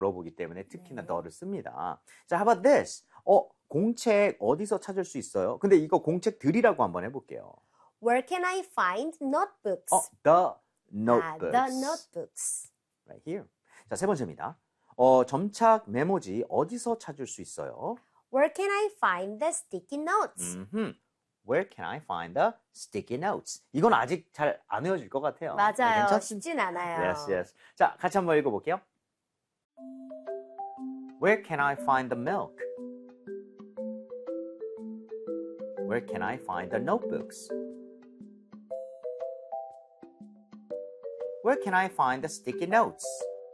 물어보기 때문에 특히나 the를 씁니다. 자, how about this? 공책 어디서 찾을 수 있어요? 근데 이거 공책들이라고 한번 해볼게요. Where can I find notebooks? The notebooks. The notebooks. Right here. 자, 세 번째입니다. 점착 메모지 어디서 찾을 수 있어요? Where can I find the sticky notes? Where can I find the sticky notes? 이건 아직 잘 안 외워질 것 같아요. 맞아요. 쉽진 않아요. Yes, yes. 자, 같이 한번 읽어볼게요. Where can I find the milk? Where can I find the notebooks? Where can I find the sticky notes?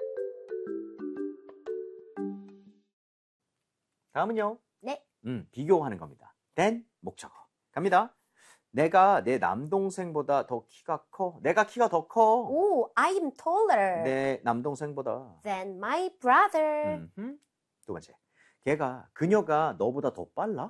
다음은요. 네. 비교하는 겁니다. then 목적어. 갑니다. 내가 내 남동생보다 더 키가 커. 내가 키가 더 커. 오, I am taller 내 남동생보다. than my brother. 두 번째. 그녀가 너보다 더 빨라?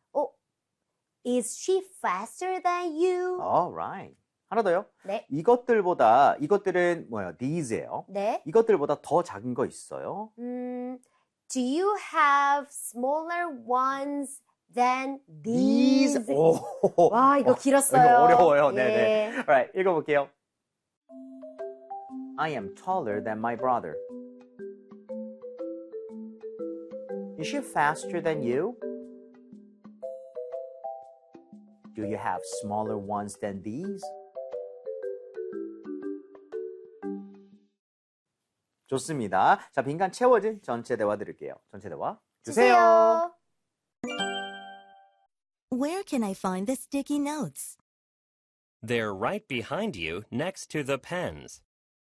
Is she faster than you? Alright. 하나 더요. 네. 이것들은 뭐예요? These예요. 네. 이것들보다 더 작은 거 있어요? Do you have smaller ones than these? 와, 이거 길었어요. 이거 어려워요. 예. 네네. Alright, 읽어볼게요. I am taller than my brother. Is she faster than you? Do you have smaller ones than these? 좋습니다. 자, 빈칸 채워진 전체 대화 들을게요. 전체 대화 주세요. Where can I find the sticky notes? They're right behind you next to the pens.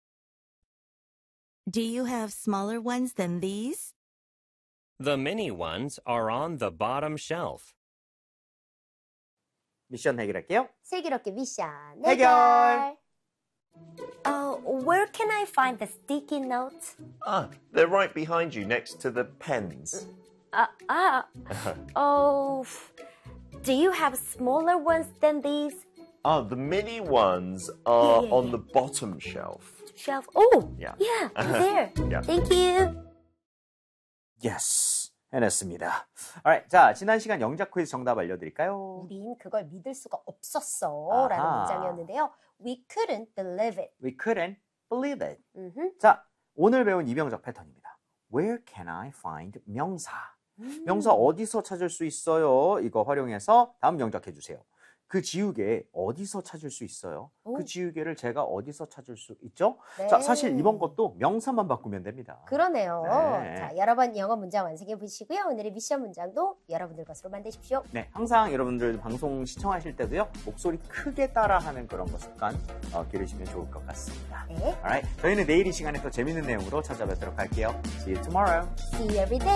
Do you have smaller ones than these? The mini ones are on the bottom shelf. 미션 해결할게요. 슬기롭게 미션 해결. Where can I find the sticky notes? They're right behind you next to the pens. Do you have smaller ones than these? The mini ones are yeah. on the bottom shelf. Shelf. Oh, Yeah. there. Yeah. Thank you. Yes. 해냈습니다. Alright, 자, 지난 시간 영작 퀴즈 정답 알려드릴까요? 우린 그걸 믿을 수가 없었어 라는 아하. 문장이었는데요. We couldn't believe it. We couldn't believe it. 자, 오늘 배운 이병작 패턴입니다. Where can I find 명사? 명사 어디서 찾을 수 있어요? 이거 활용해서 다음 영작 해주세요. 그 지우개 어디서 찾을 수 있어요? 그 지우개를 제가 어디서 찾을 수 있죠? 네. 자, 사실 이번 것도 명사만 바꾸면 됩니다. 그러네요. 네. 자, 여러분 영어 문장 완성해 보시고요. 오늘의 미션 문장도 여러분들 것으로 만드십시오. 네, 항상 여러분들 방송 시청하실 때도요, 목소리 크게 따라하는 그런 거 습관 기르시면 좋을 것 같습니다. 네. Alright, 저희는 내일 이 시간에 또 재밌는 내용으로 찾아뵙도록 할게요. See you tomorrow. See you every day.